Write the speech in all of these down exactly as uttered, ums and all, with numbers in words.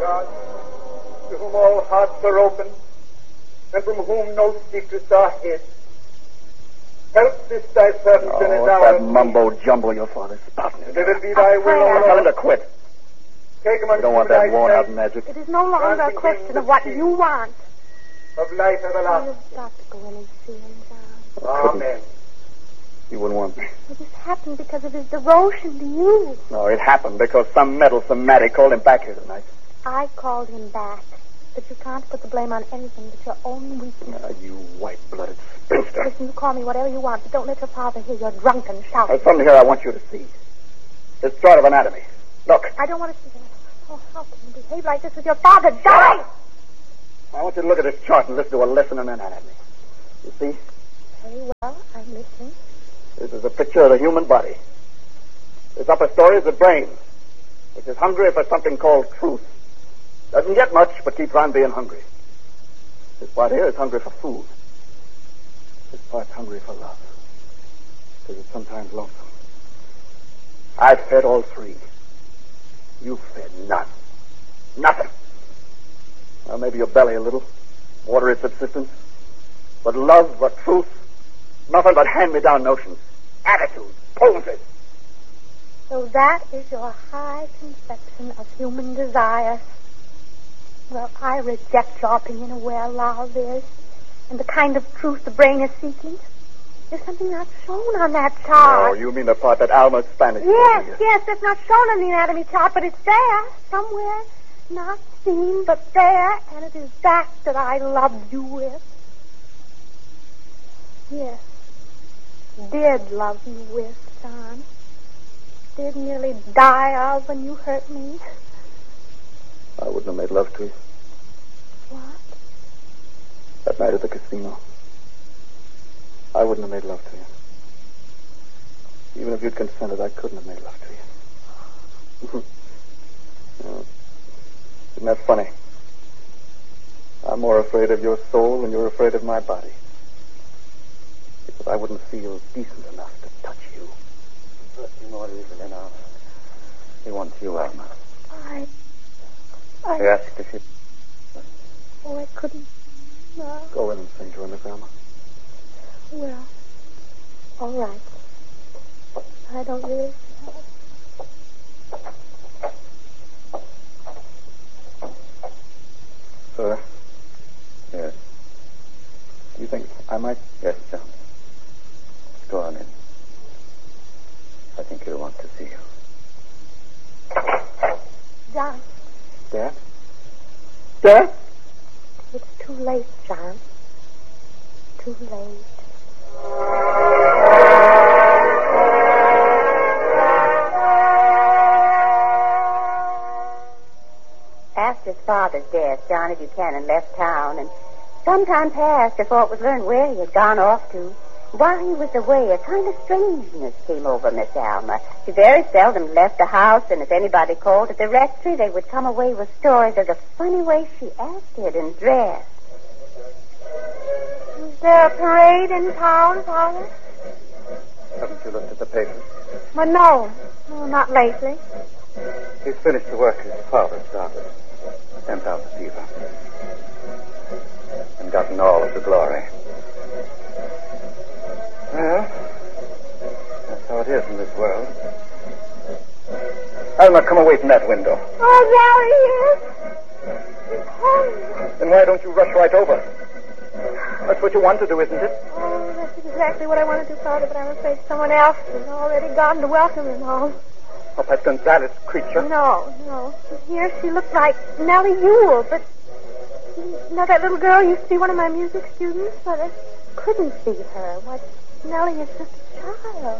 God, to whom all hearts are open, and from whom no secrets are hid, help this thy servant oh, in his what's hour. that mumbo-jumbo your father's spouting? And if it be thy will, O Tell him Lord, to quit. take him You unto don't want thy that worn-out sight magic. It is no longer a question of what you want. of life everlasting. You've got to go in and see him, John. Amen. You wouldn't want me. Well, this happened because of his devotion to you. No, it happened because some meddlesome Matty called him back here tonight. I called him back. But you can't put the blame on anything but your own weakness. Ah, you white-blooded spinster. Listen, you call me whatever you want, but don't let your father hear your drunken shout. There's something here I want you to see. This chart of anatomy. Look. I don't want to see that. Oh, how can you behave like this with your father? Die! I want you to look at this chart and listen to a lesson in anatomy. You see? Very well, I'm listening. This is a picture of the human body. This upper story is the brain, which is hungry for something called truth. Doesn't get much, but keeps on being hungry. This part here is hungry for food. This part's hungry for love. Because it's sometimes lonesome. I've fed all three. You've fed none. Nothing. Well, maybe your belly a little. Water its subsistence. But love, but truth, nothing but hand-me-down notions. Attitudes, poses. So that is your high conception of human desire. Well, I reject your opinion of where love is and the kind of truth the brain is seeking. There's something not shown on that chart. Oh, you mean the part that Alma's Spanish Yes, told you? yes, that's not shown on the anatomy chart, but it's there somewhere. Not seen, but there, and it is that that I loved you with. Yes, did love you with, John. Did nearly die of when you hurt me. I wouldn't have made love to you. What? That night at the casino. I wouldn't have made love to you. Even if you'd consented, I couldn't have made love to you. Oh, isn't that funny? I'm more afraid of your soul than you're afraid of my body. Because I wouldn't feel decent enough to touch you. Trust you more easily now. He wants you, Alma. I... I... He asked if you... Oh, I couldn't... No. Go in and sing to her, Miss Alma. Well, all right. I don't really... Sir? Yes. Do you think I might... Yes, John. Go on in. I think he'll want to see you. John, Dad? Dad? it's too late, John. Too late. After his father's death, Johnny Buchanan left town, and some time passed before it was learned where he had gone off to. While he was away, a kind of strangeness came over Miss Alma. She very seldom left the house, and if anybody called at the rectory, they would come away with stories of the funny way she acted and dressed. Is there a parade in town, Father? Haven't you looked at the papers? Well, no. No, not lately. He's finished the work his father started. Sent out the fever. And gotten all of the glory. Well, that's how it is in this world. Alma, come away from that window. Oh, there he is. He's home. Then why don't you rush right over? That's what you want to do, isn't it? Oh, that's exactly what I want to do, Father, but I'm afraid someone else has already gone to welcome him home. Oh, that Gonzalez creature. No, no. Here she looked like Nellie Ewell, but you know that little girl used to be one of my music students, but I couldn't see her. Why, Nellie is just a child.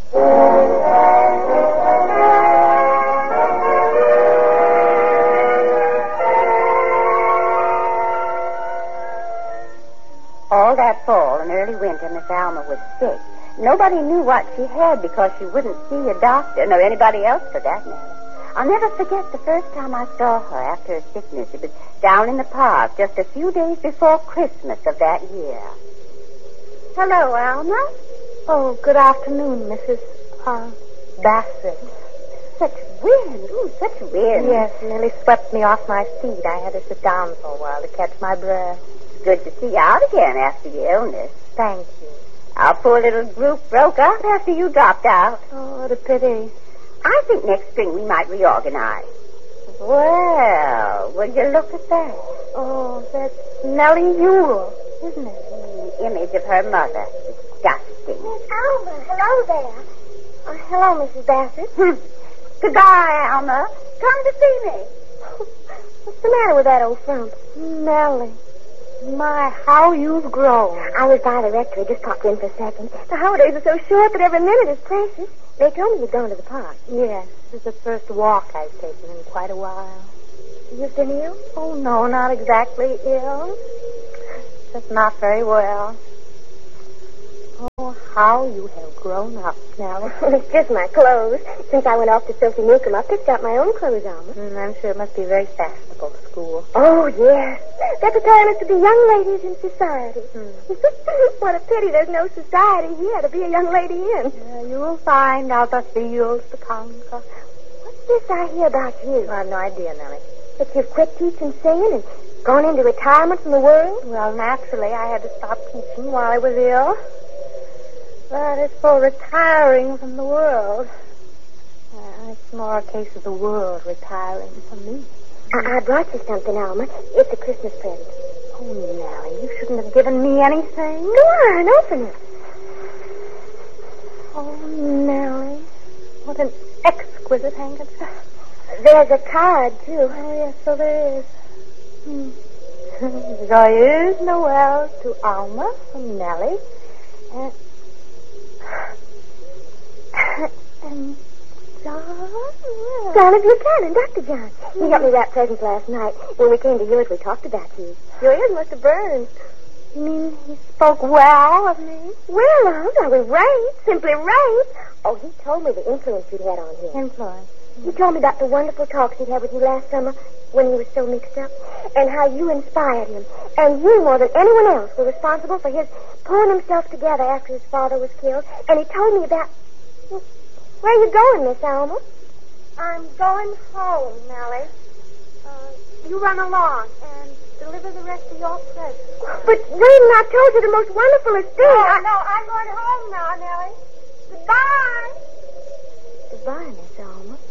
All that fall and early winter, Miss Alma was sick. Nobody knew what she had because she wouldn't see a doctor, nor anybody else for that matter. I'll never forget the first time I saw her after her sickness. It was down in the park just a few days before Christmas of that year. Hello, Alma. Oh, good afternoon, Missus Uh, Bassett. such wind. Ooh, such wind. Yes, nearly swept me off my feet. I had to sit down for a while to catch my breath. Good to see you out again after your illness. Thank you. Our poor little group broke up after you dropped out. Oh, what a pity. I think next spring we might reorganize. Well, would you look at that? Oh, that's Nellie Yule, isn't it? The image of her mother. Disgusting. Miss Alma, hello there. Uh, hello, Missus Bassett. Hmm. Goodbye, Alma. Come to see me. What's the matter with that old frump? Nellie. My, how you've grown. I was by the rectory, just popped in for a second. The holidays are so short that every minute is precious. They told me you'd gone to the park. Yes, this is the first walk I've taken in quite a while. You've been ill? Oh, no, not exactly ill. Just not very well. Oh, how you have grown up, Nellie. It's just my clothes. Since I went off to Sophie Newcomb, I picked out my own clothes, Alma. Mm, I'm sure it must be very fashionable at school. Oh, yes. They're preparing us to be young ladies in society. Hmm. What a pity there's no society here to be a young lady in. Yeah, you'll find out the fields to conquer. What's this I hear about you? I have no idea, Nellie. That you've quit teaching singing and gone into retirement from the world? Well, naturally, I had to stop teaching while I was ill. But as for retiring from the world, uh, it's more a case of the world retiring from me. I, I brought you something, Alma. It's a Christmas present. Oh, Nellie, you shouldn't have given me anything. Go on, open it. Oh, Nellie, what an exquisite handkerchief. There's a card, too. Oh, yes, so there is. Hmm. Joyeuse Noel to Alma from Nellie. And... and John? John of Buchanan, Doctor John. He helped me wrap presents last night. When we came to yours, we talked about you. Your ears must have burned. You mean he spoke well of me? Well, I was right. Simply right. Oh, he told me the influence you'd had on him. Influence. He told me about the wonderful talks he'd had with you last summer when he was so mixed up, and how you inspired him. And you, more than anyone else, were responsible for his pulling himself together after his father was killed. And he told me about... Where are you going, Miss Alma? I'm going home, Nellie. Uh, you run along and deliver the rest of your presents. But wait, I told you the most wonderfulest thing. No, I... no, I'm going home now, Nellie. Goodbye. Goodbye, Miss Alma.